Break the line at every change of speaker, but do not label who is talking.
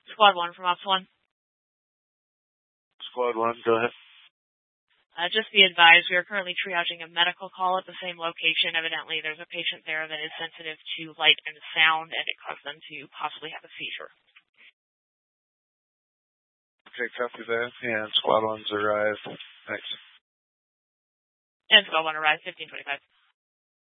Squad 1 from Ops 1.
Squad 1, go ahead.
Just be advised, we are currently triaging a medical call at the same location. Evidently, there's a patient there that is sensitive to light and sound, and it caused them to possibly have a seizure.
Okay, copy that. And Squad 1's arrived. Thanks.
And Squad 1 arrived, 1525.